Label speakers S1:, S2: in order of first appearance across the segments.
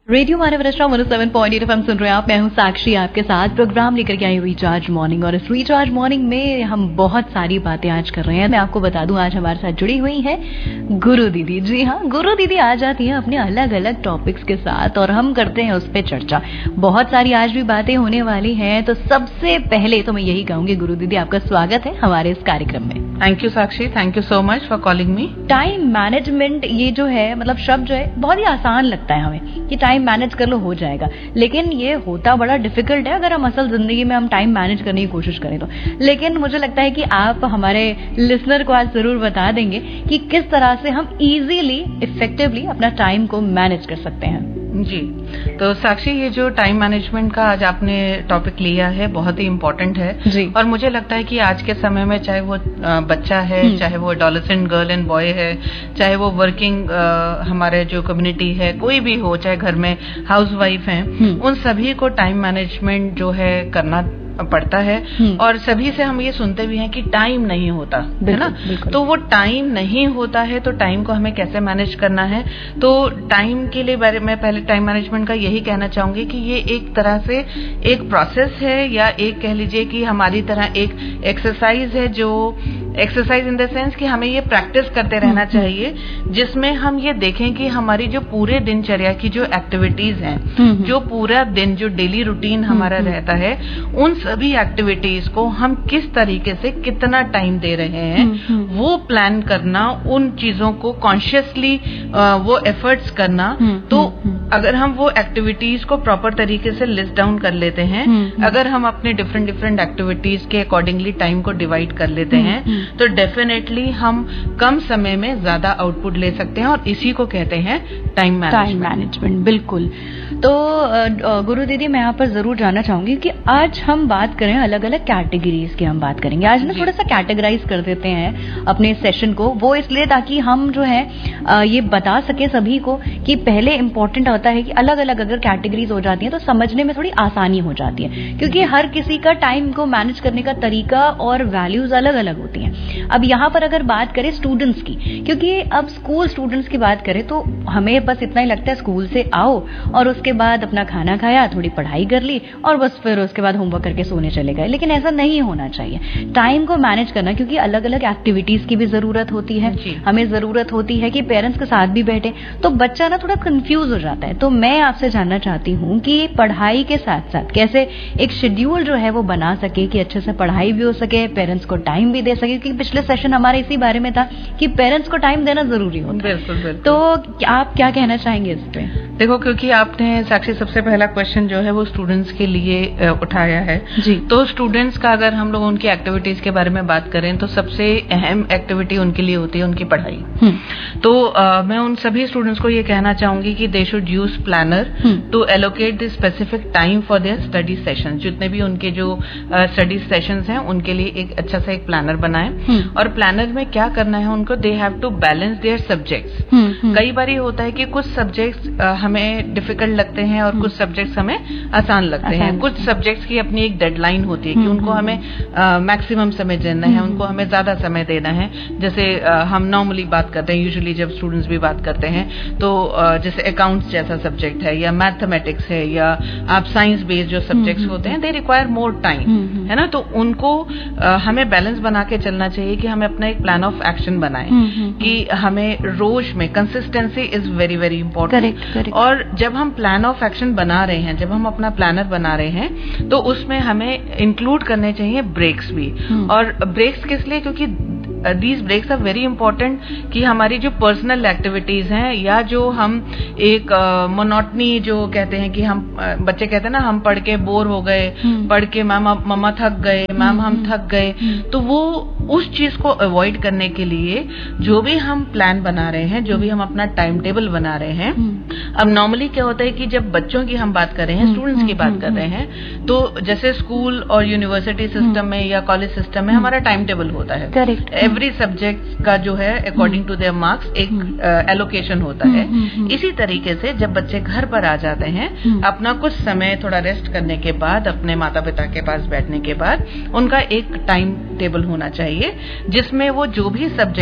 S1: Radio मानवरचना 107.8 FM सुन रहे हैं आप। मैं हूं साक्षी, आपके साथ प्रोग्राम लेकर के आई हुई रिचार्ज मॉर्निंग। और इस रिचार्ज मॉर्निंग में हम बहुत सारी बातें आज कर रहे हैं। मैं आपको बता दूं, आज हमारे साथ जुड़ी हुई है गुरु दीदी। जी हाँ, गुरु दीदी आ जाती है अपने अलग अलग टॉपिक्स के साथ और हम करते हैं उस पर चर्चा। बहुत सारी आज भी बातें होने वाली हैं। तो सबसे पहले तो मैं यही कहूंगी, गुरु दीदी आपका स्वागत है हमारे इस कार्यक्रम में।
S2: Thank you Sakshi, thank you so much for calling me.
S1: Time management, ये जो है मतलब शब्द जो है बहुत ही आसान लगता है हमें कि टाइम मैनेज कर लो हो जाएगा, लेकिन ये होता बड़ा डिफिकल्ट है अगर हम असल जिंदगी में हम टाइम मैनेज करने की कोशिश करें तो। लेकिन मुझे लगता है कि आप हमारे लिसनर को आज जरूर बता देंगे कि किस तरह से हम इजीली इफेक्टिवली अपना टाइम को मैनेज कर सकते हैं।
S2: जी, तो साक्षी, ये जो टाइम मैनेजमेंट का आज आपने टॉपिक लिया है बहुत ही इम्पोर्टेंट है
S1: जी।
S2: और मुझे लगता है कि आज के समय में चाहे वो बच्चा है, चाहे वो एडोलेसेंट गर्ल एंड बॉय है, चाहे वो वर्किंग हमारे जो कम्युनिटी है कोई भी हो, चाहे घर में हाउसवाइफ हैं, उन सभी को टाइम मैनेजमेंट जो है करना पड़ता है। और सभी से हम ये सुनते भी हैं कि टाइम नहीं होता है ना। तो वो टाइम नहीं होता है तो टाइम को हमें कैसे मैनेज करना है। तो टाइम के लिए मैं पहले टाइम मैनेजमेंट का यही कहना चाहूंगी कि ये एक तरह से एक प्रोसेस है, या एक कह लीजिए कि हमारी तरह एक एक्सरसाइज है, जो एक्सरसाइज इन द सेंस कि हमें ये प्रैक्टिस करते रहना चाहिए, जिसमें हम ये देखें कि हमारी जो पूरे दिनचर्या की जो एक्टिविटीज हैं, जो पूरा दिन जो डेली रूटीन हमारा रहता है, उन सभी एक्टिविटीज को हम किस तरीके से कितना टाइम दे रहे हैं वो प्लान करना, उन चीजों को कॉन्शियसली वो एफर्ट्स करना। तो अगर हम वो एक्टिविटीज को प्रॉपर तरीके से लिस्ट डाउन कर लेते हैं, अगर हम अपने डिफरेंट एक्टिविटीज के अकॉर्डिंगली टाइम को डिवाइड कर लेते हैं, तो डेफिनेटली हम कम समय में ज्यादा आउटपुट ले सकते हैं, और इसी को कहते हैं टाइम मैनेजमेंट।
S1: बिल्कुल। तो गुरु दीदी, मैं यहाँ पर जरूर जानना चाहूंगी कि आज हम बात करें अलग अलग कैटेगरीज की, हम बात करेंगे आज ना, थोड़ा सा कैटेगराइज कर देते हैं अपने सेशन को। वो इसलिए ताकि हम जो है ये बता सके सभी को कि पहले इंपॉर्टेंट होता है कि अलग अलग अगर कैटेगरीज हो जाती हैं तो समझने में थोड़ी आसानी हो जाती है, क्योंकि हर किसी का टाइम को मैनेज करने का तरीका और वैल्यूज अलग अलग होती हैं। अब यहाँ पर अगर बात करें स्टूडेंट्स की, क्योंकि अब स्कूल स्टूडेंट्स की बात करें तो हमें बस इतना ही लगता है स्कूल से आओ और उसके बाद अपना खाना खाया, थोड़ी पढ़ाई कर ली और बस फिर उसके बाद होमवर्क करके सोने चले गए। लेकिन ऐसा नहीं होना चाहिए। टाइम को मैनेज करना, क्योंकि अलग अलग एक्टिविटीज की भी जरूरत होती है, हमें जरूरत होती है कि पेरेंट्स के साथ भी बैठे, तो बच्चा ना थोड़ा कंफ्यूज हो जाता है। तो मैं आपसे जानना चाहती हूँ कि पढ़ाई के साथ साथ कैसे एक शेड्यूल जो है वो बना सके कि अच्छे से पढ़ाई भी हो सके, पेरेंट्स को टाइम भी दे सके, क्योंकि पिछले सेशन हमारे इसी बारे में था कि पेरेंट्स को टाइम देना जरूरी होता है।
S2: बिल्कुल।
S1: तो आप क्या कहना चाहेंगे इस पे?
S2: देखो, क्योंकि आपने साक्षी सबसे पहला क्वेश्चन जो है वो स्टूडेंट्स के लिए उठाया है
S1: जी।
S2: तो स्टूडेंट्स का अगर हम लोग उनकी एक्टिविटीज के बारे में बात करें तो सबसे अहम एक्टिविटी उनके लिए होती है उनकी पढ़ाई। तो मैं उन सभी स्टूडेंट्स को ये कहना चाहूंगी कि they should use planner to allocate the specific time for their study session. जितने भी उनके जो स्टडी सेशंस हैं उनके लिए एक अच्छा सा एक प्लानर बनाएं। और प्लानर में क्या करना है उनको, they have to balance their subjects. कई बार ये होता है कि कुछ सब्जेक्ट्स हमें डिफिकल्ट लगते हैं और कुछ सब्जेक्ट्स हमें आसान लगते हैं। कुछ सब्जेक्ट्स की अपनी एक डेडलाइन होती है कि उनको हमें मैक्सिमम समय देना है, उनको हमें ज्यादा समय देना है। जैसे हम नॉर्मली बात करते हैं, यूजुअली जब स्टूडेंट्स भी बात करते हैं तो जैसे अकाउंट्स जैसा सब्जेक्ट है या मैथमेटिक्स है या आप साइंस बेस्ड जो सब्जेक्ट्स होते हैं, दे रिक्वायर मोर टाइम, है ना। तो उनको हमें बैलेंस बना के चलना चाहिए कि हमें अपना एक प्लान ऑफ एक्शन बनाएं कि हमें रोज में consistency is very very important. और जब हम प्लान ऑफ एक्शन बना रहे हैं, जब हम अपना प्लानर बना रहे हैं, तो उसमें हमें इंक्लूड करने चाहिए ब्रेक्स भी। और ब्रेक्स किस लिए? क्योंकि these breaks are very important कि हमारी जो पर्सनल एक्टिविटीज हैं या जो हम एक मोनोटनी जो कहते हैं कि हम बच्चे कहते हैं ना, हम पढ़ के बोर हो गए, पढ़ के मम्मा थक गए, मैम हम थक गए, तो वो उस चीज को अवॉइड करने के लिए जो भी हम प्लान बना रहे हैं, जो भी हम अपना टाइम टेबल बना रहे हैं। अब नॉर्मली क्या होता है कि जब बच्चों की हम बात कर रहे हैं, स्टूडेंट्स की बात कर रहे हैं, तो जैसे स्कूल और यूनिवर्सिटी सिस्टम में या कॉलेज सिस्टम में हमारा टाइम टेबल होता है। करेक्ट। एवरी सब्जेक्ट का जो है अकॉर्डिंग टू देयर मार्क्स एक एलोकेशन होता है। इसी तरीके से जब बच्चे घर पर आ जाते हैं, अपना कुछ समय थोड़ा रेस्ट करने के बाद, अपने माता पिता के पास बैठने के बाद, उनका एक टाइम टेबल होना चाहिए जिसमें वो जो भी सब्जेक्ट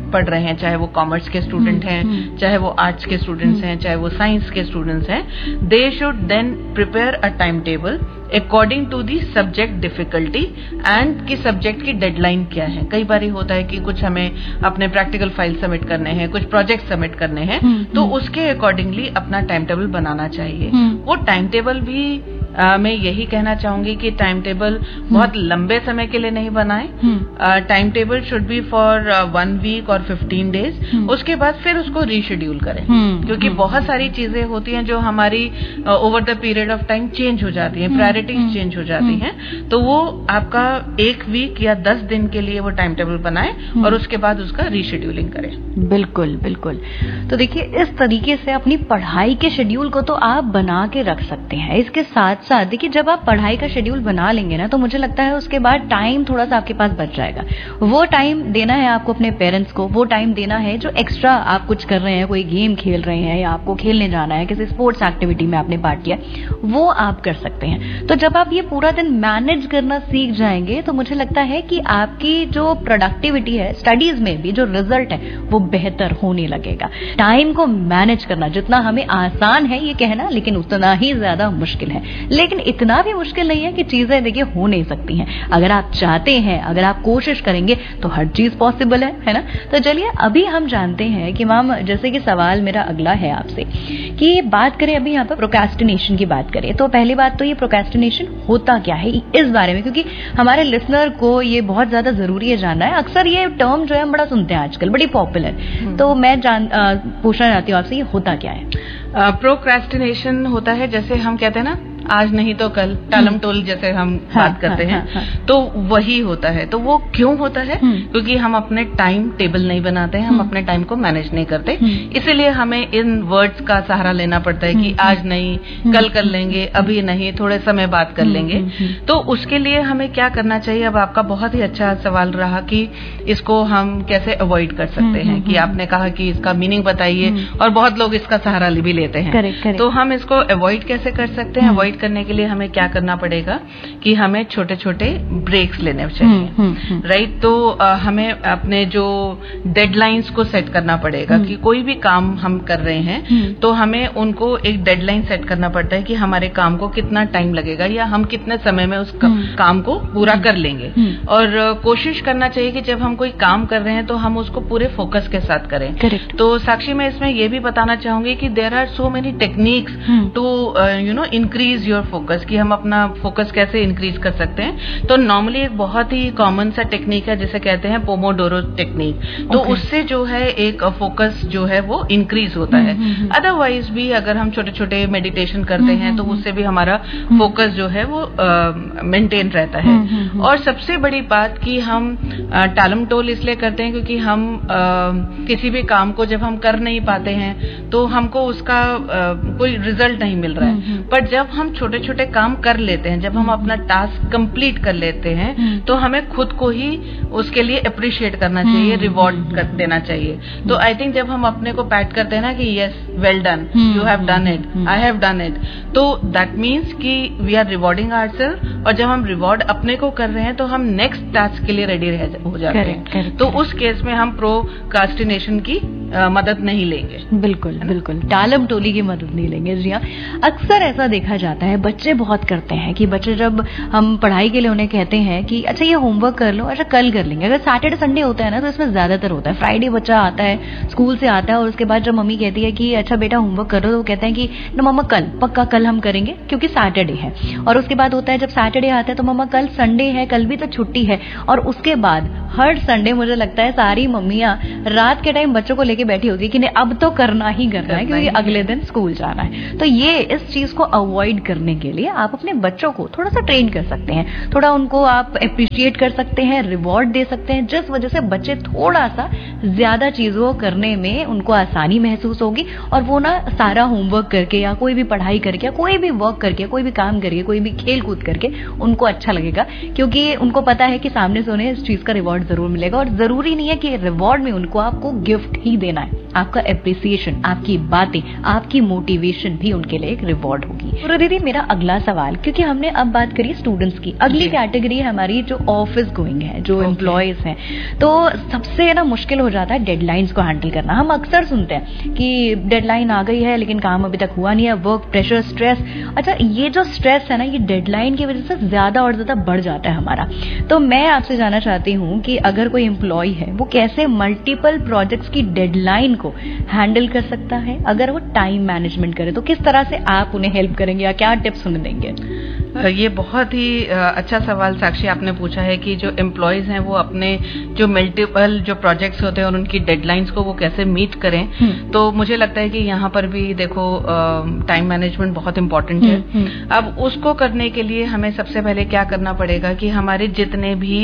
S2: पढ़ रहे हैं, चाहे वो कॉमर्स के स्टूडेंट हैं, चाहे वो आर्ट्स के स्टूडेंट्स हैं, चाहे वो साइंस के स्टूडेंट्स हैं, they should then prepare a time table according to the subject difficulty and कि सब्जेक्ट की डेडलाइन क्या है। कई बार होता है कि कुछ हमें अपने प्रैक्टिकल फाइल सबमिट करने हैं, कुछ प्रोजेक्ट सबमिट करने हैं, तो उसके अकॉर्डिंगली अपना टाइम टेबल बनाना चाहिए। वो टाइम टेबल भी मैं यही कहना चाहूंगी कि टाइम टेबल बहुत लंबे समय के लिए नहीं बनाएं। Time table should be for 1 week और 15 डेज। उसके बाद फिर उसको रीशेड्यूल करें, क्योंकि बहुत सारी चीजें होती हैं जो हमारी over the period of time change हो जाती हैं, प्रायोरिटीज चेंज हो जाती हैं। तो वो आपका 1 वीक या 10 दिन के लिए वो टाइम टेबल बनाएं और उसके बाद उसका रीशेड्यूलिंग करें।
S1: बिल्कुल बिल्कुल। तो देखिए, इस तरीके से अपनी पढ़ाई के शेड्यूल को तो आप बना के रख सकते हैं। इसके साथ साथ देखिए, जब आप पढ़ाई का शेड्यूल बना लेंगे ना, तो मुझे लगता है उसके बाद टाइम थोड़ा सा आपके पास बच जाएगा। वो टाइम देना है आपको अपने पेरेंट्स को, वो टाइम देना है जो एक्स्ट्रा आप कुछ कर रहे हैं, कोई गेम खेल रहे हैं या आपको खेलने जाना है, किसी स्पोर्ट्स एक्टिविटी में आपने पार्ट किया, वो आप कर सकते हैं। तो जब आप ये पूरा दिन मैनेज करना सीख जाएंगे, तो मुझे लगता है कि आपकी जो प्रोडक्टिविटी है, स्टडीज में भी जो रिजल्ट है, वो बेहतर होने लगेगा। टाइम को मैनेज करना जितना हमें आसान है ये कहना, लेकिन उतना ही ज्यादा मुश्किल है। लेकिन इतना भी मुश्किल नहीं है कि चीजें देखिए हो नहीं सकती हैं। अगर आप चाहते हैं, अगर आप कोशिश करेंगे, तो हर चीज पॉसिबल है ना। तो चलिए अभी हम जानते हैं कि मैम, जैसे कि सवाल मेरा अगला है आपसे कि बात करें अभी यहाँ पर प्रोक्रेस्टिनेशन की बात करें, तो पहली बात तो ये प्रोक्रेस्टिनेशन होता क्या है इस बारे में, क्योंकि हमारे लिसनर को ये बहुत ज्यादा जरूरी है जानना है। अक्सर ये टर्म जो है हम बड़ा सुनते हैं आजकल, बड़ी पॉपुलर। तो मैं पूछना चाहती हूँ आपसे, ये होता क्या है?
S2: प्रोक्रेस्टिनेशन होता है, जैसे हम कहते हैं ना, आज नहीं तो कल, टालम टोल जैसे हम बात करते हैं, तो वही होता है। तो वो क्यों होता है? क्योंकि हम अपने टाइम टेबल नहीं बनाते हैं, हम अपने टाइम को मैनेज नहीं करते, इसीलिए हमें इन वर्ड्स का सहारा लेना पड़ता है कि आज नहीं, कल कर लेंगे, अभी नहीं, थोड़े समय बाद कर लेंगे। तो उसके लिए हमें क्या करना चाहिए? अब आपका बहुत ही अच्छा सवाल रहा कि इसको हम कैसे अवॉइड कर सकते हैं, कि आपने कहा कि इसका मीनिंग बताइए, और बहुत लोग इसका सहारा भी लेते हैं। correct. तो हम इसको अवॉइड कैसे कर सकते हैं? अवॉइड करने के लिए हमें क्या करना पड़ेगा कि हमें छोटे छोटे ब्रेक्स लेने चाहिए, राइट। तो हमें अपने जो डेडलाइंस को सेट करना पड़ेगा कि कोई भी काम हम कर रहे हैं, तो हमें उनको एक डेडलाइन सेट करना पड़ता है कि हमारे काम को कितना टाइम लगेगा या हम कितने समय में उस काम को पूरा कर लेंगे। और कोशिश करना चाहिए कि जब हम कोई काम कर रहे हैं तो हम उसको पूरे फोकस के साथ करें।
S1: Correct.
S2: तो साक्षी, मैं इसमें यह भी बताना चाहूंगी कि there are so many techniques to increase your focus, कि हम अपना फोकस कैसे इंक्रीज कर सकते हैं। तो नॉर्मली एक बहुत ही कॉमन सा टेक्निक है जिसे कहते हैं पोमोडोरो टेक्निक। तो उससे जो है एक फोकस जो है वो इंक्रीज होता है। अदरवाइज भी अगर हम छोटे छोटे मेडिटेशन करते हैं तो उससे भी हमारा फोकस जो है वो मेंटेन रहता है। और सबसे बड़ी बात कि हम टालम टोल इसलिए करते हैं क्योंकि हम किसी भी काम को जब हम कर नहीं पाते हैं तो हमको उसका कोई रिजल्ट नहीं मिल रहा है। पर जब हम छोटे छोटे काम कर लेते हैं, जब हम अपना टास्क कंप्लीट कर लेते हैं, तो हमें खुद को ही उसके लिए अप्रिशिएट करना चाहिए, रिवॉर्ड कर देना चाहिए। तो आई थिंक जब हम अपने को पैट करते हैं ना कि yes, well done, you have done it, I have done it, तो दैट मीन्स कि वी आर रिवॉर्डिंग आवरसेल्फ। और जब हम रिवॉर्ड अपने को कर रहे हैं तो हम नेक्स्ट टास्क के लिए रेडी हो जाते हैं। तो उस केस में हम प्रोक्रास्टिनेशन की मदद नहीं लेंगे।
S1: बिल्कुल बिल्कुल, टालम टोली की मदद नहीं लेंगे। जी हाँ, अक्सर ऐसा देखा जाता है, बच्चे बहुत करते हैं कि बच्चे जब हम पढ़ाई के लिए उन्हें कहते हैं कि अच्छा ये होमवर्क कर लो, अच्छा कल कर लेंगे। अगर सैटरडे संडे होता है ना, तो इसमें ज्यादातर होता है। फ्राइडे बच्चा आता है, स्कूल से आता है, और उसके बाद जब मम्मी कहती है कि अच्छा बेटा होमवर्क करो, तो वो कहते हैं कि ना मम्मा कल, पक्का कल हम करेंगे क्योंकि सैटरडे है। और उसके बाद होता है जब सैटरडे आता है तो मम्मा कल संडे है, कल भी तो छुट्टी है। और उसके बाद हर संडे मुझे लगता है सारी मम्मियां रात के टाइम बच्चों को लेके बैठी होती है कि नहीं अब तो करना ही करना है क्योंकि अगले दिन स्कूल जाना है। तो ये इस चीज को अवॉइड करने के लिए आप अपने बच्चों को थोड़ा सा ट्रेन कर सकते हैं, थोड़ा उनको आप अप्रिशिएट कर सकते हैं, रिवॉर्ड दे सकते हैं, जिस वजह से बच्चे थोड़ा सा ज्यादा चीजों करने में उनको आसानी महसूस होगी। और वो ना सारा होमवर्क करके या कोई भी पढ़ाई करके या कोई भी वर्क करके, कोई भी काम करके, कोई भी खेल कूद करके उनको अच्छा लगेगा, क्योंकि उनको पता है कि सामने से उन्हें इस चीज का रिवॉर्ड रिवॉर्ड जरूर मिलेगा। और जरूरी नहीं है कि रिवॉर्ड में उनको आपको गिफ्ट ही देना है, आपका एप्रिसिएशन, आपकी बातें, आपकी मोटिवेशन भी उनके लिए एक रिवॉर्ड होगी। गुरु दीदी, मेरा अगला सवाल, क्योंकि हमने अब बात करी स्टूडेंट्स की, अगली कैटेगरी हमारी जो ऑफिस गोइंग है, जो एम्प्लॉयज हैं, तो सबसे ना मुश्किल हो जाता है डेडलाइंस को हैंडल करना। हम अक्सर सुनते हैं कि डेडलाइन आ गई है लेकिन काम अभी तक हुआ नहीं है, वर्क प्रेशर, स्ट्रेस। अच्छा, ये जो स्ट्रेस है ना, ये डेडलाइन की वजह से ज्यादा और ज्यादा बढ़ जाता है हमारा। तो मैं आपसे जानना चाहती हूँ कि अगर कोई एम्प्लॉय है वो कैसे मल्टीपल प्रोजेक्ट्स की डेडलाइन को हैंडल कर सकता है, अगर वो टाइम मैनेजमेंट करे तो किस तरह से आप उन्हें हेल्प करेंगे या क्या टिप्स उन्हें देंगे?
S2: ये बहुत ही अच्छा सवाल साक्षी आपने पूछा है कि जो एम्प्लॉयज हैं वो अपने जो मल्टीपल जो प्रोजेक्ट्स होते हैं और उनकी डेडलाइंस को वो कैसे मीट करें। तो मुझे लगता है कि यहाँ पर भी देखो टाइम मैनेजमेंट बहुत इंपॉर्टेंट है। अब उसको करने के लिए हमें सबसे पहले क्या करना पड़ेगा कि हमारे जितने भी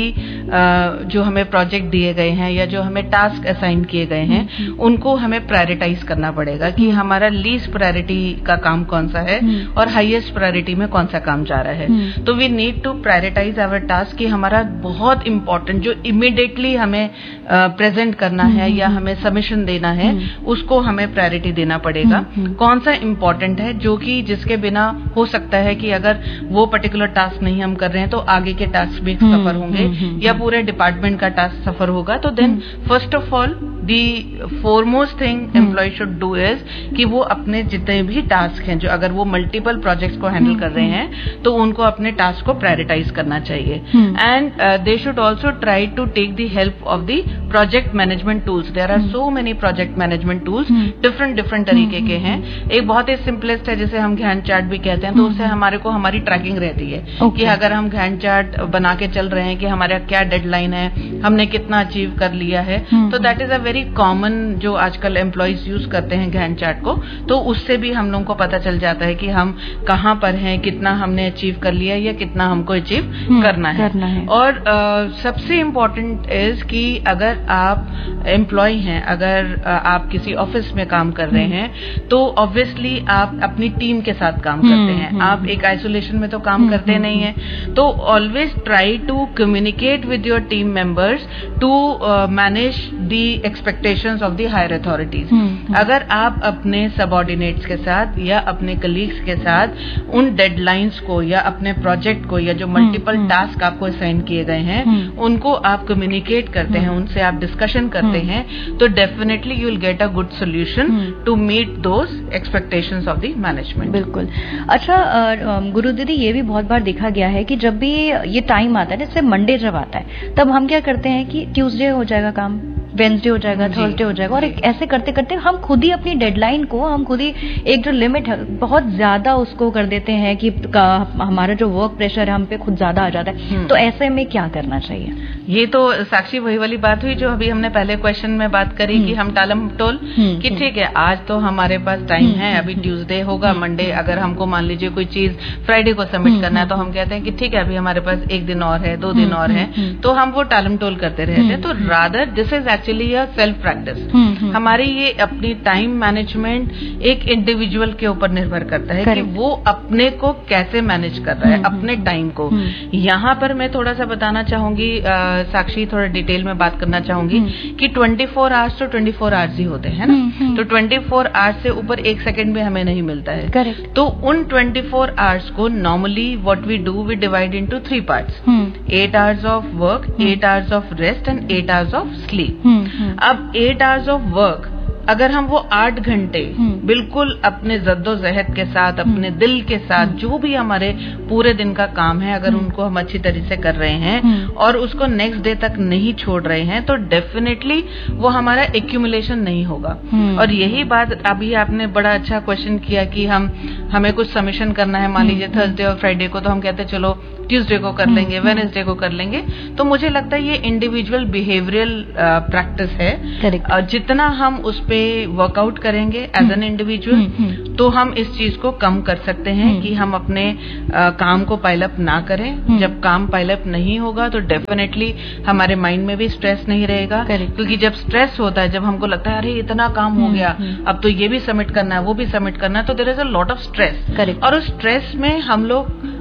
S2: जो हमें प्रोजेक्ट दिए गए हैं या जो हमें टास्क असाइन किए गए हैं उनको हमें प्रायोरिटाइज करना पड़ेगा कि हमारा लीस्ट प्रायोरिटी का काम कौन सा है और हाईएस्ट प्रायोरिटी में कौन सा काम जा रहा है। तो we need to prioritise our task कि हमारा बहुत इंपॉर्टेंट जो इमीडिएटली हमें प्रेजेंट करना है या हमें सबमिशन देना है उसको हमें प्रायोरिटी देना पड़ेगा। कौन सा इंपॉर्टेंट है जो कि जिसके बिना हो सकता है कि अगर वो पर्टिकुलर टास्क नहीं हम कर रहे हैं तो आगे के टास्क भी सफर होंगे या पूरे डिपार्टमेंट का टास्क सफर होगा। तो then first of all the foremost thing employ should do is कि वो अपने जितने भी टास्क हैं, जो अगर वो मल्टीपल प्रोजेक्ट्स को हैंडल कर रहे हैं तो उनको अपने टास्क को प्रायोरिटाइज करना चाहिए। And they should also try to take the help of the project management tools. There are so many project management tools, different तरीके के हैं। एक बहुत ही सिंपलेस्ट है जिसे हम गैंट चार्ट भी कहते हैं, तो उससे हमारे को हमारी ट्रैकिंग रहती है कि अगर हम गैंट चार्ट बना के चल रहे हैं कि हमारा क्या डेडलाइन है, हमने कितना अचीव कर लिया है। तो that is a very common जो आजकल एम्प्लॉयज यूज करते हैं गैंट चार्ट को। तो उससे भी हम लोगों को पता चल जाता है कि हम कहाँ पर हैं, कितना हमने अचीव कर लिया या कितना हमको अचीव करना है। और सबसे इम्पोर्टेंट इज कि अगर आप एम्प्लॉय हैं, अगर आप किसी ऑफिस में काम कर रहे हैं तो ऑब्वियसली आप अपनी टीम के साथ काम करते हैं, आप एक आइसोलेशन में तो काम करते नहीं है। तो always try to communicate with your team members to manage the expectations of the higher authorities. अगर आप अपने सबऑर्डिनेट्स के साथ या अपने कलीग्स के साथ उन डेडलाइंस को या अपने प्रोजेक्ट को या जो मल्टीपल टास्क आपको असाइन किए गए हैं उनको आप कम्युनिकेट करते हैं, उनसे आप डिस्कशन करते हैं, तो definitely you will get a good solution to meet those expectations of the management.
S1: बिल्कुल। अच्छा गुरु दीदी, ये भी बहुत बार देखा गया है कि जब भी ये टाइम आता है, जैसे मंडे जब आता है, तब हम क्या करते हैं कि ट्यूसडे हो जाएगा काम, वेडनेसडे हो जाएगा, थर्सडे हो जाएगा, और ऐसे करते करते हम खुद ही अपनी डेडलाइन को, हम खुद ही एक जो लिमिट है बहुत ज्यादा उसको कर देते हैं कि हमारा जो वर्क प्रेशर है हम पे खुद ज्यादा आ जाता है। तो ऐसे में क्या करना चाहिए?
S2: ये तो साक्षी वही वाली बात हुई जो अभी हमने पहले क्वेश्चन में बात करी कि हम टालम टोल कि ठीक है आज तो हमारे पास टाइम है, अभी ट्यूसडे होगा, मंडे अगर हमको मान लीजिए कोई चीज फ्राइडे को सबमिट करना है तो हम कहते हैं कि ठीक है अभी हमारे पास 1 दिन और है, 2 दिन और है, तो हम वो टालम टोल करते रहते हैं। तो rather this is actually a self practice. हमारी ये अपनी टाइम मैनेजमेंट एक इंडिविजुअल के ऊपर निर्भर करता है कि वो अपने को कैसे मैनेज कर रहा है, अपने टाइम को। यहाँ पर मैं थोड़ा सा बताना चाहूंगी साक्षी, थोड़ा डिटेल में बात करना चाहूंगी कि 24 आवर्स तो 24 आवर्स ही होते हैं ना, तो 24 आवर्स से ऊपर 1 सेकंड भी हमें नहीं मिलता है।
S1: करेक्ट।
S2: तो उन 24 आवर्स को normally what we do, we divide into 3 parts, 8 hours of work, 8 hours of rest and 8 hours of sleep. अब 8 आवर्स ऑफ वर्क अगर हम वो 8 घंटे बिल्कुल अपने जद्दोजहद के साथ, अपने दिल के साथ, जो भी हमारे पूरे दिन का काम है, अगर उनको हम अच्छी तरह से कर रहे हैं और उसको नेक्स्ट डे तक नहीं छोड़ रहे हैं, तो डेफिनेटली वो हमारा एक्यूमुलेशन नहीं होगा। और यही बात अभी आपने बड़ा अच्छा क्वेश्चन किया कि हमें कुछ सबमिशन करना है, मान लीजिए थर्सडे और फ्राइडे को, तो हम कहते हैं चलो ट्यूसडे को कर लेंगे, वेडनेसडे को कर लेंगे। तो मुझे लगता है ये इंडिविजुअल बिहेवियरल प्रैक्टिस है। जितना हम उस पे वर्कआउट करेंगे एज एन इंडिविजुअल, तो हम इस चीज को कम कर सकते हैं कि हम अपने काम को पाइलअप ना करें। जब काम पाइलअप नहीं होगा तो डेफिनेटली हमारे माइंड में भी स्ट्रेस नहीं रहेगा, क्योंकि जब स्ट्रेस होता है, जब हमको लगता है अरे इतना काम हो गया, अब तो ये भी सबमिट करना है, वो भी सबमिट करना है, तो there is a lot of stress. और उस स्ट्रेस में हम लोग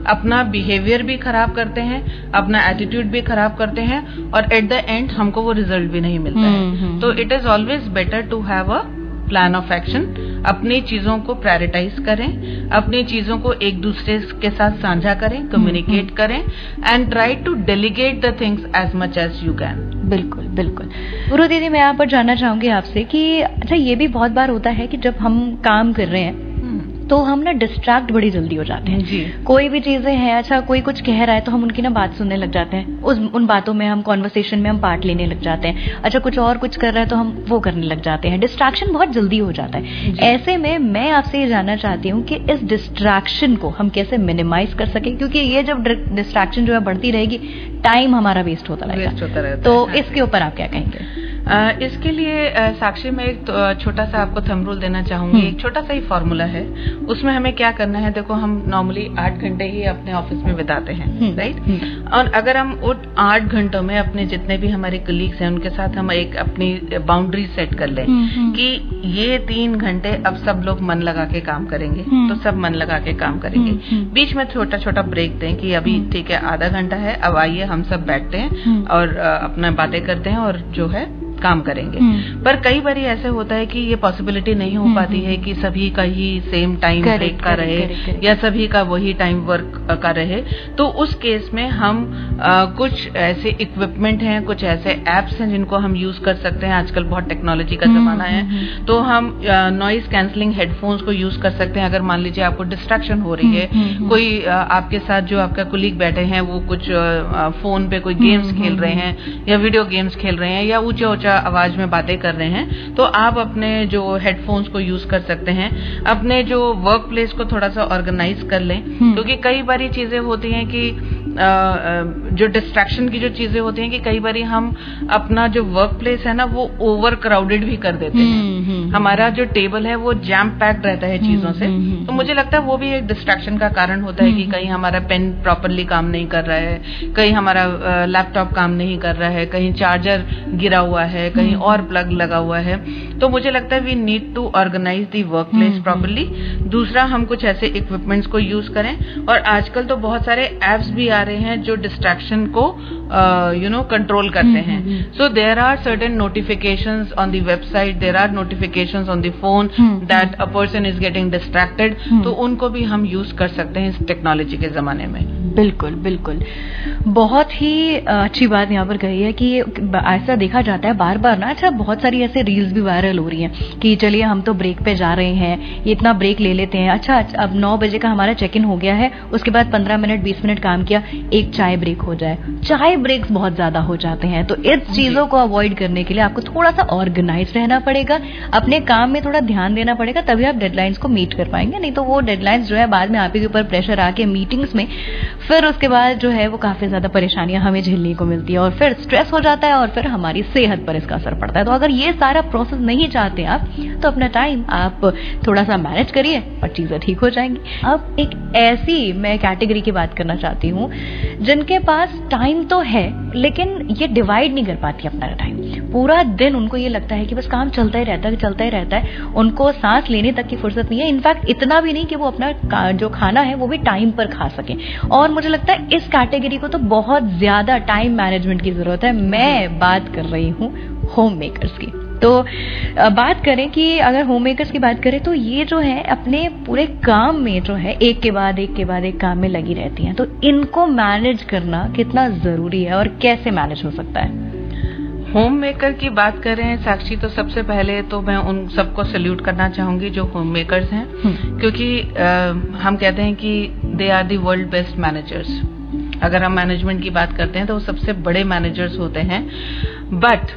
S2: अपना बिहेवियर भी खराब करते हैं, अपना एटीट्यूड भी खराब करते हैं, और एट द एंड हमको वो रिजल्ट भी नहीं मिलता है। तो it is always better to have a plan of action. अपनी चीजों को प्रायोरिटाइज करें, अपनी चीजों को एक दूसरे के साथ साझा करें, कम्युनिकेट करें, and try to delegate the things as much as you can.
S1: बिल्कुल बिल्कुल। गुरु दीदी, मैं यहाँ पर जानना चाहूंगी आपसे कि अच्छा, ये भी बहुत बार होता है कि जब हम काम कर रहे हैं तो हम ना डिस्ट्रैक्ट बड़ी जल्दी हो जाते हैं
S2: जी।
S1: कोई भी चीजें हैं, अच्छा कोई कुछ कह रहा है तो हम उनकी ना बात सुनने लग जाते हैं, उन बातों में हम कॉन्वर्सेशन में हम पार्ट लेने लग जाते हैं। अच्छा कुछ और कुछ कर रहा है तो हम वो करने लग जाते हैं, डिस्ट्रैक्शन बहुत जल्दी हो जाता है। ऐसे में मैं आपसे ये जानना चाहती हूँ कि इस डिस्ट्रैक्शन को हम कैसे मिनिमाइज कर सकें, क्योंकि ये जब डिस्ट्रैक्शन जो है बढ़ती रहेगी, टाइम हमारा वेस्ट होता रहेगा। तो इसके ऊपर आप क्या कहेंगे?
S2: इसके लिए साक्षी, मैं एक छोटा सा आपको थंब रूल देना चाहूंगी। एक छोटा सा ही फॉर्मूला है, उसमें हमें क्या करना है। देखो, हम नॉर्मली 8 घंटे ही अपने ऑफिस में बिताते हैं, राइट? और अगर हम उन 8 घंटों में अपने जितने भी हमारे कलीग्स हैं उनके साथ हम एक अपनी बाउंड्री सेट कर लें कि ये 3 घंटे अब सब लोग मन लगा के काम करेंगे, तो सब मन लगा के काम करेंगे। बीच में छोटा छोटा ब्रेक दें कि अभी ठीक है, आधा घंटा है, अब आइए हम सब बैठते हैं और अपना बातें करते हैं और जो है काम करेंगे। पर कई बार ऐसे होता है कि ये पॉसिबिलिटी नहीं हो पाती है कि सभी का ही सेम टाइम ब्रेक का रहे या सभी का वही टाइम वर्क का रहे। तो उस केस में हम कुछ ऐसे इक्विपमेंट हैं, कुछ ऐसे एप्स हैं जिनको हम यूज कर सकते हैं। आजकल बहुत टेक्नोलॉजी का जमाना है, तो हम नॉइज कैंसलिंग हेडफोन्स को यूज कर सकते हैं। अगर मान लीजिए आपको डिस्ट्रैक्शन हो रही है, कोई आपके साथ जो आपका कुलीग बैठे हैं वो कुछ फोन पे कोई गेम्स खेल रहे हैं या वीडियो गेम्स खेल रहे हैं या ऊंचे ऊंचा आवाज में बातें कर रहे हैं, तो आप अपने जो हेडफोन्स को यूज कर सकते हैं। अपने जो वर्क प्लेस को थोड़ा सा ऑर्गेनाइज कर लें, क्योंकि कई बारी चीजें होती हैं कि जो डिस्ट्रैक्शन की जो चीजें होती हैं कि कई बारी हम अपना जो वर्क प्लेस है ना वो ओवर क्राउडेड भी कर देते हैं। हमारा जो टेबल है वो जैम पैक्ड रहता है चीजों से, तो मुझे लगता है वो भी एक डिस्ट्रैक्शन का कारण होता है कि कहीं हमारा पेन प्रॉपरली काम नहीं कर रहा है, कहीं हमारा लैपटॉप काम नहीं कर रहा है, कहीं चार्जर गिरा हुआ है, कहीं और प्लग लगा हुआ है। तो मुझे लगता है we need to organise the work place properly. दूसरा, हम कुछ ऐसे इक्विपमेंट्स को यूज करें, और आजकल तो बहुत सारे एप्स भी आ रहे हैं जो डिस्ट्रैक्शन को कंट्रोल करते हैं। So there are certain notifications on the website, there are notifications on the phone that a person is getting distracted, तो उनको भी हम यूज कर सकते हैं इस टेक्नोलॉजी के जमाने में।
S1: बिल्कुल बिल्कुल, बहुत ही अच्छी बात यहाँ पर कही है कि ऐसा देखा जाता है बार बार ना। अच्छा, बहुत सारी ऐसे रील्स भी वायरल हो रही हैं कि चलिए हम तो ब्रेक पे जा रहे हैं, ये इतना ब्रेक ले लेते हैं। अच्छा, अब 9 बजे का हमारा चेक इन हो गया है, उसके बाद 15 मिनट 20 मिनट काम किया, एक चाय ब्रेक हो जाए। चाय ब्रेक्स बहुत ज्यादा हो जाते हैं, तो इस चीजों को अवॉइड करने के लिए आपको थोड़ा सा ऑर्गेनाइज रहना पड़ेगा, अपने काम में थोड़ा ध्यान देना पड़ेगा, तभी आप डेडलाइंस को मीट कर पाएंगे। नहीं तो वो डेडलाइंस जो है बाद में आप ही के ऊपर प्रेशर आके मीटिंग्स में, फिर उसके बाद जो है वो काफी ज्यादा परेशानियां हमें झेलने को मिलती है और फिर स्ट्रेस हो जाता है और फिर हमारी सेहत पर इसका असर पड़ता है। तो अगर ये सारा प्रोसेस नहीं चाहते आप, तो अपना टाइम आप थोड़ा सा मैनेज करिए और चीजें ठीक हो जाएंगी। अब एक ऐसी मैं कैटेगरी की बात करना चाहती हूँ जिनके पास टाइम तो है लेकिन ये डिवाइड नहीं कर पाती अपना टाइम। पूरा दिन उनको ये लगता है कि बस काम चलता ही रहता है, उनको सांस लेने तक की फुर्सत नहीं है। इनफैक्ट इतना भी नहीं कि वो अपना जो खाना है वो भी टाइम पर खा सके। और मुझे लगता है इस कैटेगरी को तो बहुत ज्यादा टाइम मैनेजमेंट की जरूरत है। मैं बात कर रही हूँ होम मेकर्स की। तो बात करें कि अगर होम मेकर्स की बात करें तो ये जो है अपने पूरे काम में जो है एक के बाद एक काम में लगी रहती हैं, तो इनको मैनेज करना कितना जरूरी है और कैसे मैनेज हो सकता है?
S2: होम मेकर की बात करें साक्षी, तो सबसे पहले तो मैं उन सबको सैल्यूट करना चाहूंगी जो होम मेकर्स हैं, क्योंकि हम कहते हैं कि they are the world best managers. अगर हम मैनेजमेंट की बात करते हैं तो वो सबसे बड़े मैनेजर्स होते हैं, बट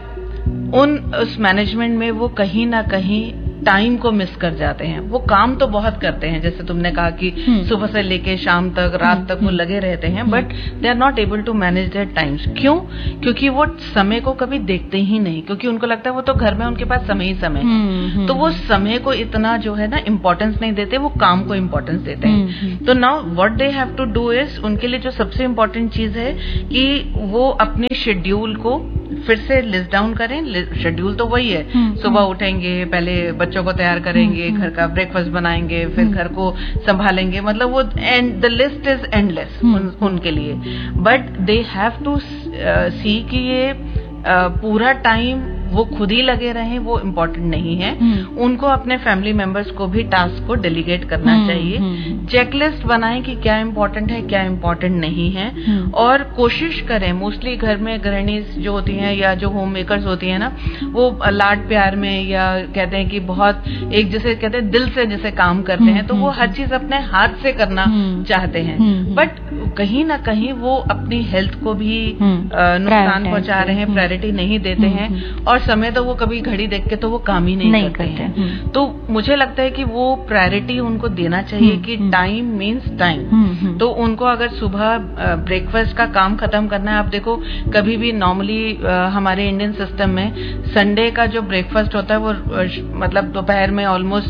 S2: उस मैनेजमेंट में वो कहीं ना कहीं टाइम को मिस कर जाते हैं। वो काम तो बहुत करते हैं, जैसे तुमने कहा कि सुबह से लेके शाम तक, रात तक वो लगे रहते हैं, but they are not able to manage there times. क्यों? क्योंकि वो समय को कभी देखते ही नहीं, क्योंकि उनको लगता है वो तो घर में उनके पास समय ही समय है, तो वो समय को इतना जो है ना इम्पोर्टेंस नहीं देते, वो काम को इम्पोर्टेंस देते हैं। तो now what they have to do is, उनके लिए जो सबसे इम्पोर्टेंट चीज है कि वो अपने शेड्यूल को फिर से लिस्ट डाउन करें। शेड्यूल तो वही है, सुबह उठेंगे, पहले बच्चों को तैयार करेंगे, घर का ब्रेकफास्ट बनाएंगे, फिर घर को संभालेंगे, मतलब वो द लिस्ट इज एंडलेस उनके लिए। बट दे हैव टू सी कि ये पूरा टाइम वो खुद ही लगे रहें वो इम्पोर्टेंट नहीं है। उनको अपने फैमिली मेंबर्स को भी टास्क को डेलीगेट करना चाहिए। चेकलिस्ट बनाएं कि क्या इम्पोर्टेंट है, क्या इम्पोर्टेंट नहीं है, और कोशिश करें। मोस्टली घर में गृहिणी जो होती हैं या जो होम मेकर्स होती हैं ना, वो लाड प्यार में या कहते हैं कि बहुत एक जैसे कहते हैं दिल से जैसे काम करते हैं, तो वो हर चीज अपने हाथ से करना चाहते हैं, बट कहीं ना कहीं वो अपनी हेल्थ को भी नुकसान पहुंचा रहे हैं, प्रायोरिटी नहीं देते हैं, और समय तो वो कभी घड़ी देख के तो वो काम ही नहीं करते हैं। तो मुझे लगता है कि वो प्रायोरिटी उनको देना चाहिए कि टाइम मीन्स टाइम। तो उनको अगर सुबह ब्रेकफास्ट का काम खत्म करना है, आप देखो कभी भी नॉर्मली हमारे इंडियन सिस्टम में संडे का जो ब्रेकफास्ट होता है वो मतलब दोपहर में ऑलमोस्ट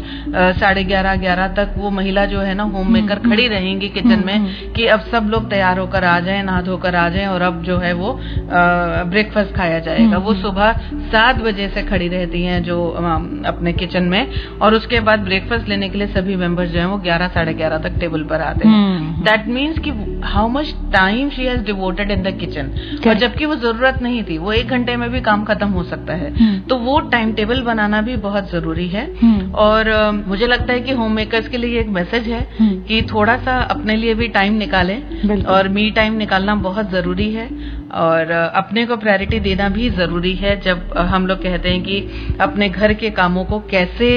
S2: 11:30 तक वो महिला जो है ना होम मेकर खड़ी रहेंगी किचन में कि अब सब लोग तैयार होकर आ जाएं, नहा धोकर आ जाएं, और अब जो है वो ब्रेकफास्ट खाया जाएगा। वो सुबह 7 बजे से खड़ी रहती हैं जो अपने किचन में, और उसके बाद ब्रेकफास्ट लेने के लिए सभी मेंबर्स जो हैं वो 11, 11:30 तक टेबल पर आते हैं। दैट मीन्स कि how much time she has devoted in the kitchen, और जबकि वो जरूरत नहीं थी, वो 1 घंटे में भी काम खत्म हो सकता है। तो वो टाइम टेबल बनाना भी बहुत जरूरी है। और मुझे लगता है कि होम मेकर्स के लिए एक मैसेज है कि थोड़ा सा अपने लिए भी टाइम निकालें, और मी टाइम निकालना बहुत जरूरी है, और अपने को प्रायोरिटी देना भी जरूरी है। जब हम लोग कहते हैं कि अपने घर के कामों को कैसे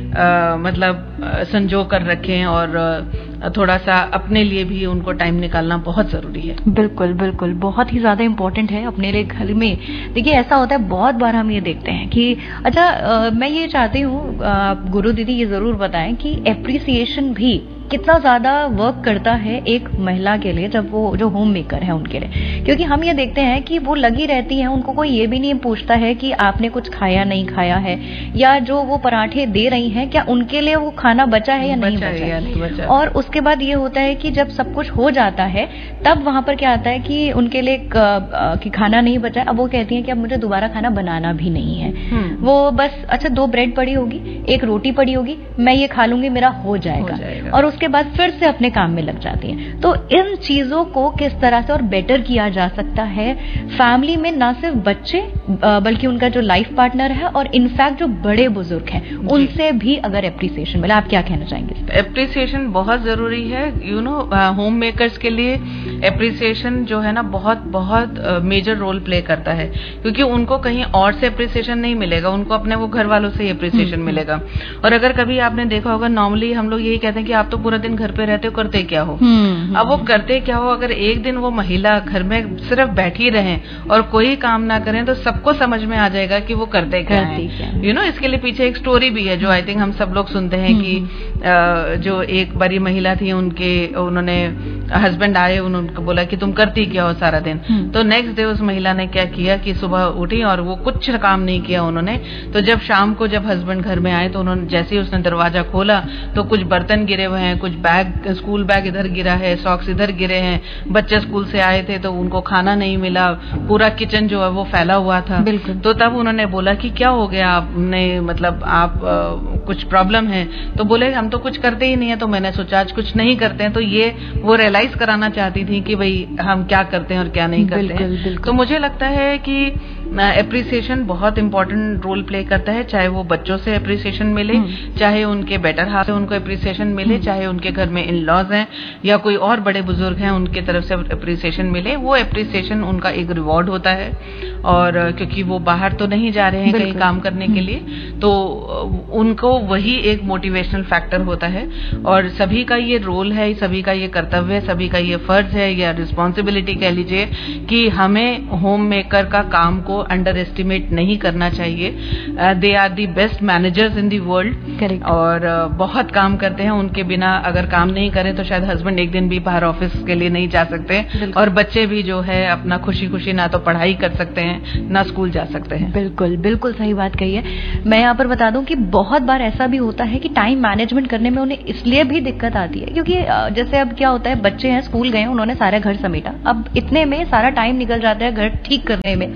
S2: मतलब संजो कर रखें, और थोड़ा सा अपने लिए भी उनको टाइम निकालना बहुत जरूरी है।
S1: बिल्कुल बिल्कुल, बहुत ही ज्यादा इम्पोर्टेंट है अपने लिए। घर में देखिए ऐसा होता है, बहुत बार हम ये देखते हैं कि अच्छा मैं ये चाहती हूँ गुरु दीदी ये जरूर बताएं कि एप्रिसिएशन भी कितना ज्यादा वर्क करता है एक महिला के लिए, जब वो जो होम मेकर है उनके लिए। क्योंकि हम ये देखते हैं कि वो लगी रहती है, उनको कोई ये भी नहीं पूछता है कि आपने कुछ खाया नहीं खाया है, या जो वो पराठे दे रही हैं क्या उनके लिए वो खाना बचा है या नहीं बचा। और उसके बाद ये होता है कि जब सब कुछ हो जाता है तब वहां पर क्या आता है कि उनके लिए कि खाना नहीं बचा। अब वो कहती है कि अब मुझे दोबारा खाना बनाना भी नहीं है, वो बस अच्छा 2 ब्रेड पड़ी होगी, 1 रोटी पड़ी होगी, मैं ये खा लूंगी, मेरा हो जाएगा। और उसके बाद फिर से अपने काम में लग जाती हैं। तो इन चीजों को किस तरह से और बेटर किया जा सकता है फैमिली में, ना सिर्फ बच्चे बल्कि उनका जो लाइफ पार्टनर है, और इनफैक्ट जो बड़े बुजुर्ग हैं उनसे भी अगर एप्रिसिएशन मिले। आप क्या कहना चाहेंगे?
S2: एप्रिसिएशन बहुत जरूरी है। यू नो होम मेकर्स के लिए एप्रिसिएशन जो है ना बहुत बहुत मेजर रोल प्ले करता है, क्योंकि उनको कहीं और से एप्रिसिएशन नहीं मिलेगा, उनको अपने वो घर वालों से एप्रिसिएशन मिलेगा। और अगर कभी आपने देखा होगा, नॉर्मली हम लोग यही कहते हैं कि आप तो पूरा दिन घर पे रहते हो, करते क्या हो। अब वो करते क्या हो, अगर एक दिन वो महिला घर में सिर्फ बैठी रहे और कोई काम ना करें तो सबको समझ में आ जाएगा कि वो करते क्या है। यू नो इसके लिए पीछे एक स्टोरी भी है जो आई थिंक हम सब लोग सुनते हैं कि जो एक बड़ी महिला थी, उन्होंने हस्बैंड आए, उन्होंने बोला कि तुम करती क्या हो सारा दिन। तो नेक्स्ट डे उस महिला ने क्या किया कि सुबह उठी और वो कुछ काम नहीं किया उन्होंने। तो जब शाम को जब हस्बैंड घर में आए तो उन्होंने जैसे ही उसने दरवाजा खोला तो कुछ बर्तन गिरे हुए हैं, कुछ बैग, स्कूल बैग इधर गिरा है, सॉक्स इधर गिरे हैं, बच्चे स्कूल से आए थे तो उनको खाना नहीं मिला, पूरा किचन जो है वो फैला हुआ था। तो तब उन्होंने बोला कि क्या हो गया आपने, मतलब आप कुछ प्रॉब्लम है? तो बोले हम तो कुछ करते ही नहीं है, तो मैंने सोचा आज कुछ नहीं करते हैं। तो ये वो रियलाइज कराना चाहती थी कि भाई हम क्या करते हैं और क्या नहीं करते हैं। तो मुझे लगता है कि एप्रिसिएशन बहुत इंपॉर्टेंट रोल प्ले करता है, चाहे वो बच्चों से एप्रिसिएशन मिले, चाहे उनके बेटर हाफ से उनको एप्रिसिएशन मिले, चाहे उनके घर में इन लॉज हैं या कोई और बड़े बुजुर्ग हैं उनके तरफ से एप्रिसिएशन मिले। वो एप्रिसिएशन उनका एक रिवॉर्ड होता है, और क्योंकि वो बाहर तो नहीं जा रहे हैं कहीं काम करने के लिए, तो उनको वही एक मोटिवेशनल फैक्टर होता है। और सभी का ये रोल है, सभी का ये कर्तव्य है, सभी का ये फर्ज है या रिस्पॉन्सिबिलिटी कह लीजिए कि हमें होम मेकर का काम को अंडर एस्टिमेट नहीं करना चाहिए। They are the best managers in the world, और बहुत काम करते हैं। उनके बिना अगर काम नहीं करें तो शायद हस्बैंड एक दिन भी बाहर ऑफिस के लिए नहीं जा सकते, और बच्चे भी जो है अपना खुशी खुशी ना तो पढ़ाई कर सकते हैं ना स्कूल जा सकते हैं।
S1: बिल्कुल बिल्कुल सही बात कही है। मैं यहाँ पर बता दूं कि बहुत बार ऐसा भी होता है कि टाइम मैनेजमेंट करने में उन्हें इसलिए भी दिक्कत आती है क्योंकि जैसे अब क्या होता है, बच्चे हैं, स्कूल गए, उन्होंने सारा घर समेटा, अब इतने में सारा टाइम निकल जाता है घर ठीक करने में।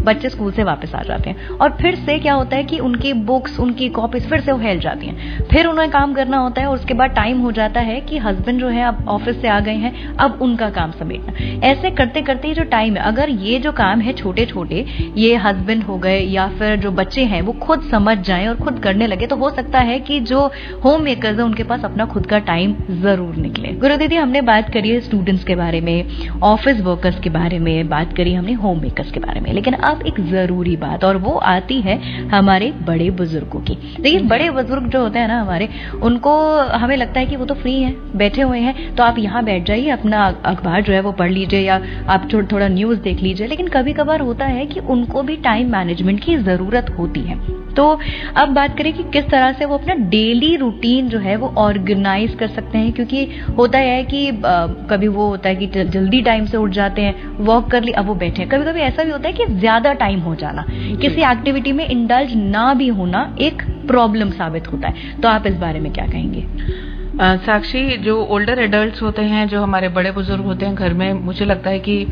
S1: बच्चे स्कूल से वापस आ जाते हैं और फिर से क्या होता है कि उनकी बुक्स, उनकी कॉपीज फिर से वो हिल जाती हैं, फिर उन्हें काम करना होता है और उसके बाद टाइम हो जाता है कि हस्बैंड जो है अब ऑफिस से आ गए हैं, अब उनका काम समेटना। ऐसे करते करते जो टाइम है, अगर ये जो काम है छोटे छोटे, ये हस्बैंड हो गए या फिर जो बच्चे हैं वो खुद समझ जाएं और खुद करने लगे, तो हो सकता है कि जो होम मेकर्स है उनके पास अपना खुद का टाइम जरूर निकले। गुरु दीदी, हमने बात करी है स्टूडेंट्स के बारे में, ऑफिस वर्कर्स के बारे में, बात करी हमने होम मेकर्स के बारे में, लेकिन अब एक जरूरी बात, और वो आती है हमारे बड़े बुजुर्गों की। देखिए, बड़े बुजुर्ग जो होते हैं ना हमारे, उनको हमें लगता है कि वो तो फ्री हैं, बैठे हुए हैं, तो आप यहाँ बैठ जाइए, अपना अखबार जो है वो पढ़ लीजिए या आप थोड़ा न्यूज देख लीजिए। लेकिन कभी कभार होता है कि उनको भी टाइम मैनेजमेंट की जरूरत होती है। तो अब बात करें कि किस तरह से वो अपना डेली रूटीन जो है वो ऑर्गेनाइज कर सकते हैं, क्योंकि होता है कि कभी वो होता है कि जल्दी टाइम से उठ जाते हैं, वॉक कर ली, अब वो बैठे हैं। कभी कभी ऐसा भी होता है कि ज्यादा टाइम हो जाना, किसी एक्टिविटी में इंडल्ज ना भी होना एक प्रॉब्लम साबित होता है। तो आप इस बारे में क्या कहेंगे?
S2: साक्षी, जो ओल्डर एडल्ट्स होते हैं, जो हमारे बड़े बुजुर्ग होते हैं घर में, मुझे लगता है कि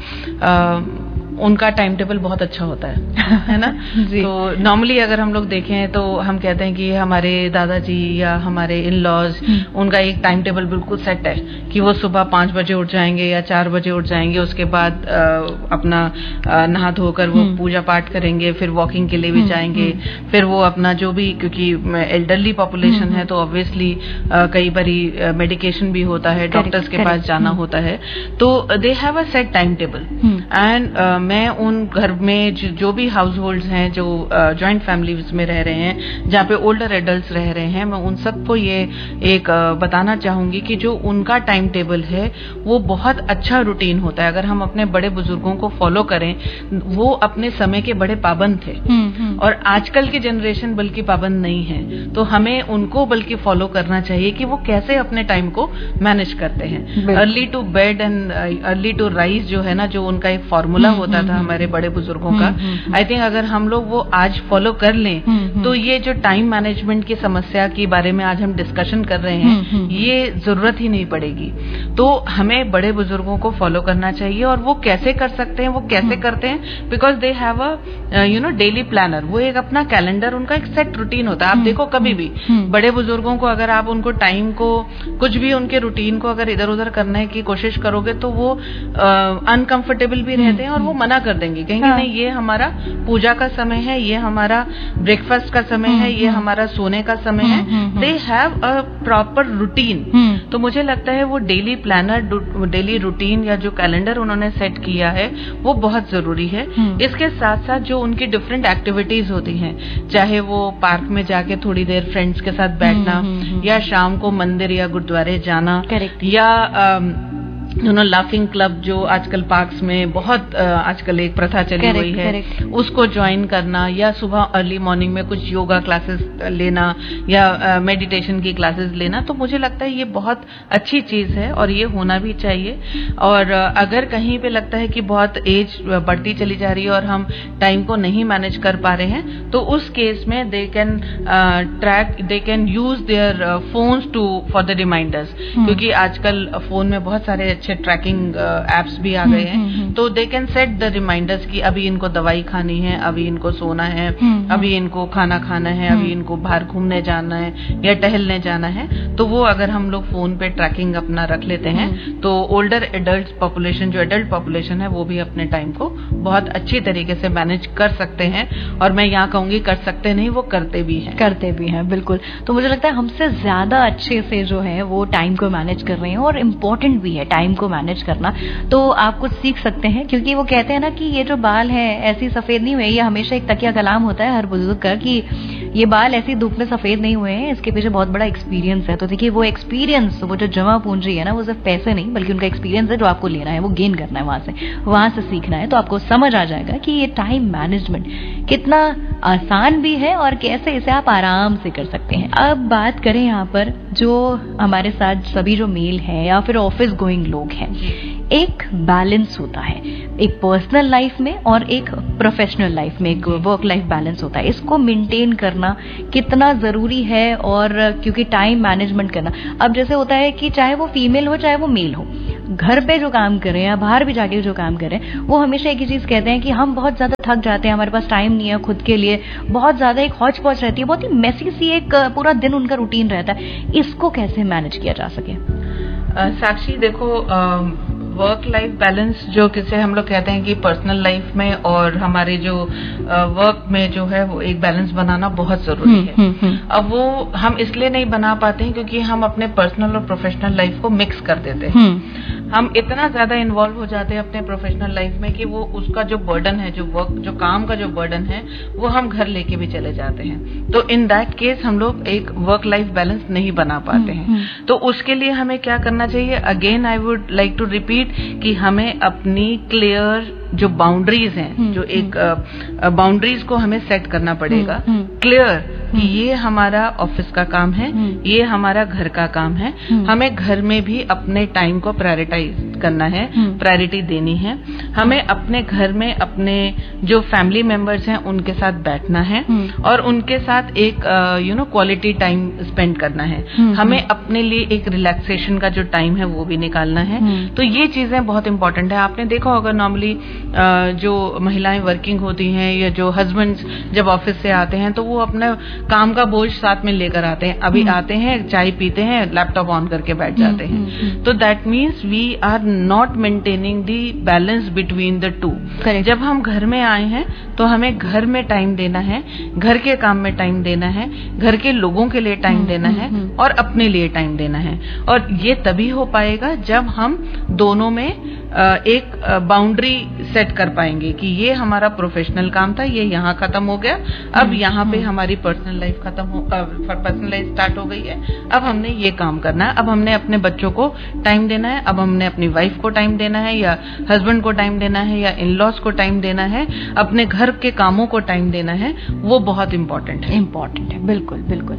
S2: उनका टाइम टेबल बहुत अच्छा होता है ना? जी। तो नॉर्मली अगर हम लोग देखें तो हम कहते हैं कि हमारे दादाजी या हमारे इन लॉज, उनका एक टाइम टेबल बिल्कुल सेट है कि वो सुबह 5 बजे उठ जाएंगे या 4 बजे उठ जाएंगे, उसके बाद अपना नहा धोकर वो पूजा पाठ करेंगे, फिर वॉकिंग के लिए भी जाएंगे, फिर वो अपना जो भी, क्योंकि एल्डरली पॉपुलेशन है तो ऑब्वियसली कई बारी मेडिकेशन भी होता है, डॉक्टर्स के पास जाना होता है, तो they have a set time table. And मैं उन घर में जो भी हाउस होल्ड्स हैं, जो जॉइंट फैमिलीज में रह रहे हैं, जहाँ पे ओल्डर एडल्ट्स रह रहे हैं, मैं उन सबको ये एक बताना चाहूंगी कि जो उनका टाइम टेबल है वो बहुत अच्छा रूटीन होता है। अगर हम अपने बड़े बुजुर्गों को फॉलो करें, वो अपने समय के बड़े पाबंद थे और आजकल की जनरेशन बल्कि पाबंद नहीं है, तो हमें उनको बल्कि फॉलो करना चाहिए कि वो कैसे अपने टाइम को मैनेज करते हैं। Early to bed and early to rise जो है ना, जो उनका एक फॉर्मूला होता था हमारे बड़े बुजुर्गों का, आई थिंक अगर हम लोग वो आज फॉलो कर लें तो ये जो टाइम मैनेजमेंट की समस्या के बारे में आज हम डिस्कशन कर रहे हैं, ये जरूरत ही नहीं पड़ेगी। तो हमें बड़े बुजुर्गों को फॉलो करना चाहिए। और वो कैसे कर सकते हैं, वो कैसे करते हैं, because they have a daily planner, वो एक अपना कैलेंडर, उनका एक सेट रूटीन होता है। आप देखो, कभी भी बड़े बुजुर्गों को अगर आप उनको टाइम को, कुछ भी उनके रूटीन को अगर इधर उधर करने की कोशिश करोगे तो वो अनकंफर्टेबल भी रहते हैं और वो मना कर देंगे, कहेंगे नहीं, ये हमारा पूजा का समय है, ये हमारा ब्रेकफास्ट का समय है, ये हमारा सोने का समय है। They have a proper routine. तो मुझे लगता है वो डेली प्लानर, डेली रूटीन या जो कैलेंडर उन्होंने सेट किया है वो बहुत जरूरी है। इसके साथ साथ जो उनकी डिफरेंट एक्टिविटीज होती हैं, चाहे वो पार्क में जाके थोड़ी देर फ्रेंड्स के साथ बैठना, या शाम को मंदिर या गुरुद्वारे जाना, या लाफिंग क्लब जो आजकल पार्क्स में बहुत आजकल एक प्रथा चली हुई है, उसको ज्वाइन करना, या सुबह अर्ली मॉर्निंग में कुछ योगा क्लासेस लेना या मेडिटेशन की क्लासेस लेना। तो मुझे लगता है ये बहुत अच्छी चीज है और ये होना भी चाहिए। और अगर कहीं पे लगता है कि बहुत एज बढ़ती चली जा रही है और हम टाइम को नहीं मैनेज कर पा रहे हैं, तो उस केस में they can track, they can use their phones to for the reminders, क्योंकि आजकल फोन में बहुत सारे अच्छे ट्रैकिंग एप्स भी आ गए हैं। तो they can set the reminders कि अभी इनको दवाई खानी है, अभी इनको सोना है, अभी इनको खाना खाना है, अभी इनको बाहर घूमने जाना है या टहलने जाना है। तो वो अगर हम लोग फोन पे ट्रैकिंग अपना रख लेते हैं तो ओल्डर एडल्ट पॉपुलेशन, जो एडल्ट पॉपुलेशन है, वो भी अपने टाइम को बहुत अच्छी तरीके से मैनेज कर सकते हैं। और मैं यहाँ कहूंगी कर सकते नहीं, वो करते भी हैं।
S1: बिल्कुल। तो मुझे लगता है हमसे ज्यादा अच्छे से जो है वो टाइम को मैनेज कर रहे हैं, और इम्पोर्टेंट भी है टाइम को मैनेज करना। तो आप कुछ सीख सकते हैं, क्योंकि वो कहते हैं ना कि ये जो बाल है ऐसी सफेद नहीं हुए। ये हमेशा एक तकिया कलाम होता है हर बुजुर्ग का कि ये बाल ऐसी धूप में सफेद नहीं हुए हैं, इसके पीछे बहुत बड़ा एक्सपीरियंस है। तो देखिए, वो एक्सपीरियंस, वो जो जमा पूंजी है ना, वो सिर्फ पैसे नहीं बल्कि उनका एक्सपीरियंस है जो आपको लेना है, वो गेन करना है, वहां से सीखना है। तो आपको समझ आ जाएगा कि ये टाइम मैनेजमेंट कितना आसान भी है और कैसे इसे आप आराम से कर सकते हैं। अब बात करें यहाँ पर जो हमारे साथ सभी जो मेल है या फिर ऑफिस गोइंग लोग हैं, एक बैलेंस होता है। एक पर्सनल लाइफ में और एक प्रोफेशनल लाइफ में एक वर्क लाइफ बैलेंस होता है, इसको मेंटेन करना कितना जरूरी है। और क्योंकि टाइम मैनेजमेंट करना, अब जैसे होता है कि चाहे वो फीमेल हो चाहे वो मेल हो, घर पे जो काम कर रहे हैं या बाहर भी जाके जो काम कर रहे हैं, वो हमेशा एक ही चीज कहते हैं कि हम बहुत ज्यादा थक जाते हैं, हमारे पास टाइम नहीं है खुद के लिए, बहुत ज्यादा एक हौच पौच रहती है, बहुत ही मेसी सी एक पूरा दिन उनका रूटीन रहता है। इसको कैसे मैनेज किया जा सके?
S2: साक्षी देखो, वर्क लाइफ बैलेंस जो किसे हम लोग कहते हैं कि पर्सनल लाइफ में और हमारे जो वर्क में जो है वो एक बैलेंस बनाना बहुत जरूरी है। अब वो हम इसलिए नहीं बना पाते हैं क्योंकि हम अपने पर्सनल और प्रोफेशनल लाइफ को मिक्स कर देते हैं। हम इतना ज्यादा इन्वॉल्व हो जाते हैं अपने प्रोफेशनल लाइफ में कि वो उसका जो बर्डन है, जो वर्क, जो काम का जो बर्डन है, वो हम घर लेके भी चले जाते हैं। तो इन दैट केस हम लोग एक वर्क लाइफ बैलेंस नहीं बना पाते हैं। तो उसके लिए हमें क्या करना चाहिए? Again I would like to repeat कि हमें अपनी क्लियर जो बाउंड्रीज हैं, जो एक बाउंड्रीज को हमें सेट करना पड़ेगा क्लियर कि ये हमारा ऑफिस का काम है, ये हमारा घर का काम है। हमें घर में भी अपने टाइम को प्रायोरिटाइज करना है, प्रायोरिटी देनी है। हमें अपने घर में अपने जो फैमिली मेंबर्स हैं उनके साथ बैठना है और उनके साथ एक क्वालिटी टाइम स्पेंड करना है। हमें अपने लिए एक रिलैक्सेशन का जो टाइम है वो भी निकालना है। तो ये चीजें बहुत इंपॉर्टेंट है। आपने देखा होगा नॉर्मली जो महिलाएं वर्किंग होती हैं या जो हस्बैंड्स जब ऑफिस से आते हैं तो वो अपना काम का बोझ साथ में लेकर आते हैं। अभी आते हैं, चाय पीते हैं, लैपटॉप ऑन करके बैठ जाते हैं। तो that means we are not maintaining the balance between the two. जब हम घर में आए हैं तो हमें घर में टाइम देना है, घर के काम में टाइम देना है, घर के लोगों के लिए टाइम देना है और अपने लिए टाइम देना है। और ये तभी हो पाएगा जब हम दोनों में एक बाउंड्री सेट कर पाएंगे कि ये हमारा प्रोफेशनल काम था, ये यहाँ खत्म हो गया, अब यहाँ पे हमारी personal life personal life start हो गई है, अब हमने ये काम करना है, अब हमने अपने बच्चों को टाइम देना है, अब हमने अपनी वाइफ को टाइम देना है या हस्बैंड को टाइम देना है या इन लॉज को टाइम देना है, अपने घर के कामों को टाइम देना है। वो बहुत इंपॉर्टेंट है।
S1: बिल्कुल बिल्कुल।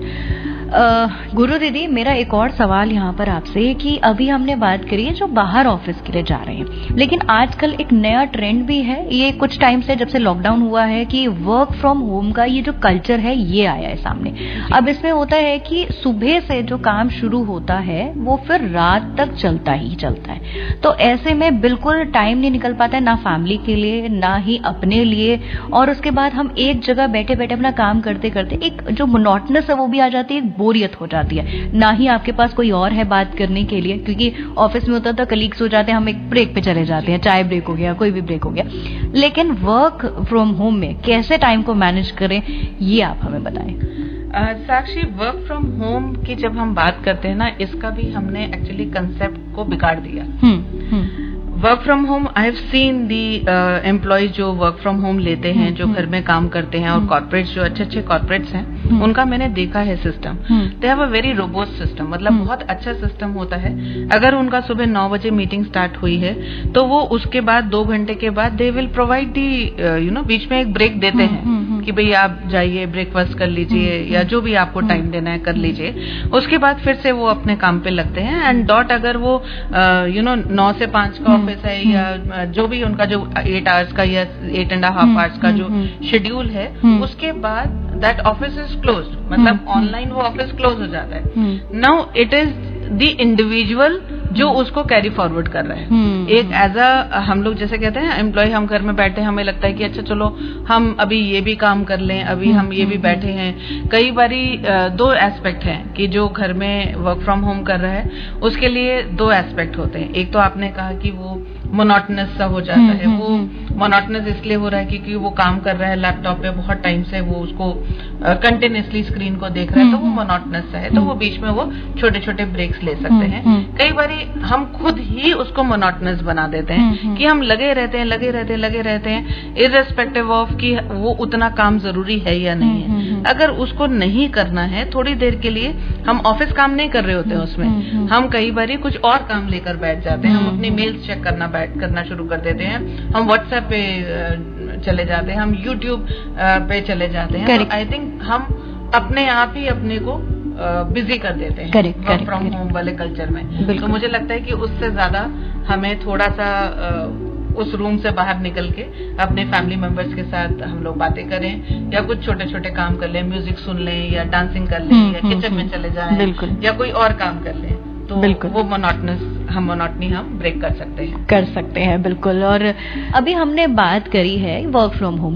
S1: गुरु दीदी, मेरा एक और सवाल यहाँ पर आपसे कि अभी हमने बात करी है जो बाहर ऑफिस के लिए जा रहे हैं, लेकिन आजकल एक नया ट्रेंड भी है, ये कुछ टाइम से जब से लॉकडाउन हुआ है कि वर्क फ्रॉम होम का ये जो कल्चर है ये आया है सामने। अब इसमें होता है कि सुबह से जो काम शुरू होता है वो फिर रात तक चलता है। तो ऐसे में बिल्कुल टाइम नहीं निकल पाता है, ना फैमिली के लिए ना ही अपने लिए। और उसके बाद हम एक जगह बैठे बैठे अपना काम करते करते एक जो मोनोटोनस है वो भी आ जाती है, बोरियत हो जाती है। ना ही आपके पास कोई और है बात करने के लिए, क्योंकि ऑफिस में होता था कलीग्स हो जाते हैं, हम एक ब्रेक पे चले जाते हैं, चाय ब्रेक हो गया, कोई भी ब्रेक हो गया। लेकिन वर्क फ्रॉम होम में कैसे टाइम को मैनेज करें, ये आप हमें बताएं।
S2: साक्षी, वर्क फ्रॉम होम की जब हम बात करते हैं ना, इसका भी हमने एक्चुअली कंसेप्ट को बिगाड़ दिया। Work from home, I have seen the employees जो वर्क फ्रॉम होम लेते हैं, जो घर में काम करते हैं, और कॉर्पोरेट्स जो अच्छे कॉर्पोरेट्स हैं, उनका मैंने देखा है system. They have a very robust system, मतलब बहुत अच्छा सिस्टम होता है। अगर उनका सुबह 9 बजे मीटिंग स्टार्ट हुई है तो वो उसके बाद 2 घंटे के बाद दे विल प्रोवाइड दी बीच में एक ब्रेक देते हैं कि भाई आप जाइए, ब्रेकफास्ट कर लीजिए या जो भी आपको टाइम देना है कर लीजिए। उसके बाद फिर से वो अपने काम पे लगते हैं एंड डॉट, अगर वो 9 से 5 का ऑफिस है या जो भी उनका जो 8 आवर्स का या 8.5 आवर्स का जो शेड्यूल है, उसके बाद दैट ऑफिस इज क्लोज, मतलब ऑनलाइन वो ऑफिस क्लोज हो जाता है। Now it is the individual जो उसको कैरी फॉरवर्ड कर रहा है। एक एज अ, हम लोग जैसे कहते हैं एम्प्लॉय, हम घर में बैठे, हमें लगता है कि अच्छा चलो हम अभी ये भी काम कर लें, अभी हम ये भी बैठे हैं। कई बारी 2 एस्पेक्ट हैं कि जो घर में वर्क फ्रॉम होम कर रहा है उसके लिए 2 एस्पेक्ट होते हैं। एक तो आपने कहा कि वो मोनोटोनस सा हो जाता है। वो मोनोटोनस इसलिए हो रहा है क्योंकि वो काम कर रहा है लैपटॉप पे बहुत टाइम से, वो उसको कंटिन्यूअसली स्क्रीन को देख रहा है, तो वो मोनोटोनस सा है, तो वो बीच में वो छोटे छोटे ब्रेक्स ले सकते हैं। कई बारी हम खुद ही उसको मोनोटोनस बना देते हैं कि हम लगे रहते हैं इररेस्पेक्टिव ऑफ कि वो उतना काम जरूरी है या नहीं है। अगर उसको नहीं करना है, थोड़ी देर के लिए हम ऑफिस काम नहीं कर रहे होते हैं, उसमें हम कई बारी कुछ और काम लेकर बैठ जाते हैं। हम अपनी मेल्स चेक करना शुरू कर देते हैं, हम व्हाट्सएप पे चले जाते हैं, हम यूट्यूब पे चले जाते हैं। तो आई थिंक हम अपने आप ही अपने को बिजी कर देते हैं वर्क फ्रॉम होम वाले कल्चर में। तो मुझे लगता है कि उससे ज्यादा हमें थोड़ा सा उस रूम से बाहर निकल के अपने फैमिली मेंबर्स के साथ हम लोग बातें करें या कुछ छोटे छोटे काम कर लें, म्यूजिक सुन लें या डांसिंग कर लें या किचन में चले जाएं या कोई और काम कर लें, तो वो मोनोटनी हम ब्रेक कर सकते हैं।
S1: बिल्कुल। और अभी हमने बात करी है वर्क फ्रॉम होम